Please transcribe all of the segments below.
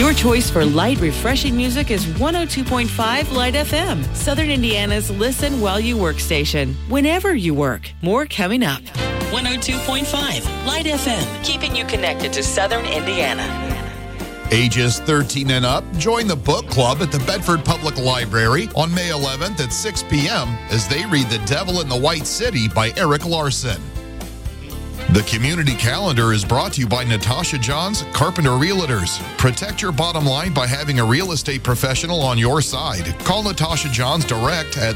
Your choice for light, refreshing music is 102.5 Light FM, Southern Indiana's listen while you work station, whenever you work. More coming up. 102.5 Light FM, keeping you connected to Southern Indiana. Ages 13 and up, join the book club at the Bedford Public Library on May 11th at 6 p.m. as they read The Devil in the White City by Eric Larson. The community calendar is brought to you by Natasha Johns, Carpenter Realtors. Protect your bottom line by having a real estate professional on your side. Call Natasha Johns direct at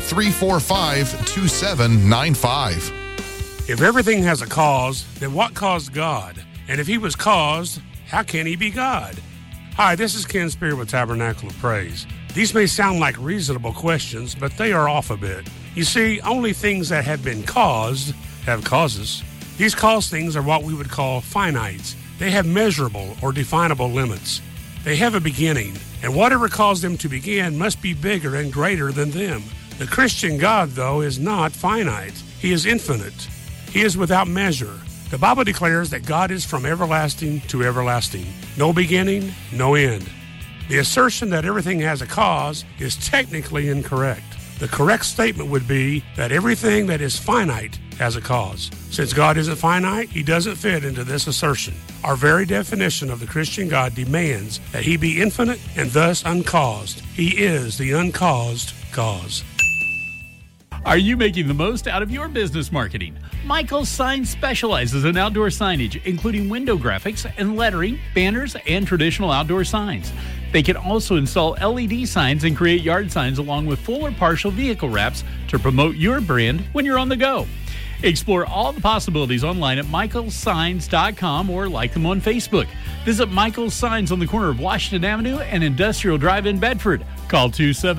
345-2795. If everything has a cause, then what caused God? And if he was caused, how can he be God? Hi, this is Ken Spear with Tabernacle of Praise. These may sound like reasonable questions, but they are off a bit. You see, only things that have been caused have causes. These cause things are what we would call finites. They have measurable or definable limits. They have a beginning, and whatever caused them to begin must be bigger and greater than them. The Christian God, though, is not finite. He is infinite. He is without measure. The Bible declares that God is from everlasting to everlasting. No beginning, no end. The assertion that everything has a cause is technically incorrect. The correct statement would be that everything that is finite has a cause. Since God isn't finite, he doesn't fit into this assertion. Our very definition of the Christian God demands that he be infinite and thus uncaused. He is the uncaused cause. Are you making the most out of your business marketing? Michael's Signs specializes in outdoor signage, including window graphics and lettering, banners, and traditional outdoor signs. They can also install LED signs and create yard signs along with full or partial vehicle wraps to promote your brand when you're on the go. Explore all the possibilities online at michaelsigns.com or like them on Facebook. Visit Michael's Signs on the corner of Washington Avenue and Industrial Drive in Bedford. Call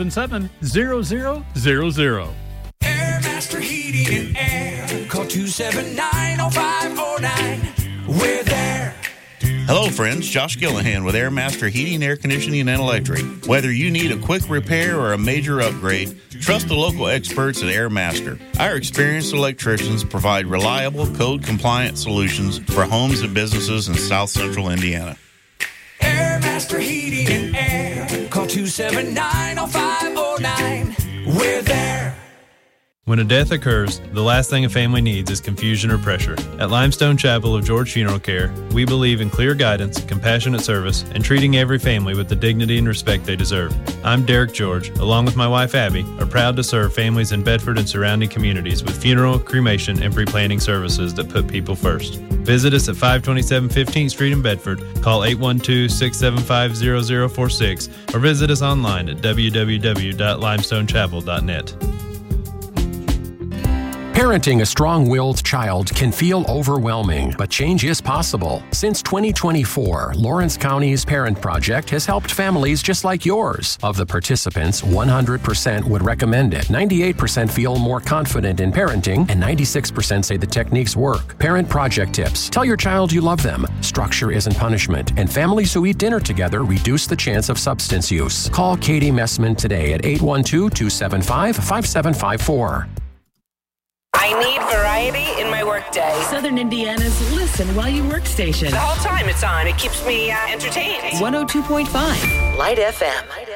277-0000. Airmaster Heating and Air. Call 279-0509. We're there. Hello, friends. Josh Gillahan with Airmaster Heating, Air Conditioning, and Electric. Whether you need a quick repair or a major upgrade, trust the local experts at Airmaster. Our experienced electricians provide reliable, code-compliant solutions for homes and businesses in South Central Indiana. Airmaster Heating and Air. Call 279-0509. We're there. When a death occurs, the last thing a family needs is confusion or pressure. At Limestone Chapel of George Funeral Care, we believe in clear guidance, compassionate service, and treating every family with the dignity and respect they deserve. I'm Derek George, along with my wife Abby, are proud to serve families in Bedford and surrounding communities with funeral, cremation, and pre-planning services that put people first. Visit us at 527 15th Street in Bedford, call 812-675-0046, or visit us online at www.limestonechapel.net. Parenting a strong-willed child can feel overwhelming, but change is possible. Since 2024, Lawrence County's Parent Project has helped families just like yours. Of the participants, 100% would recommend it. 98% feel more confident in parenting, and 96% say the techniques work. Parent Project tips. Tell your child you love them. Structure isn't punishment, and families who eat dinner together reduce the chance of substance use. Call Katie Messman today at 812-275-5754. I need variety in my workday. Southern Indiana's listen while you work station. The whole time it's on. It keeps me entertained. 102.5 Light FM.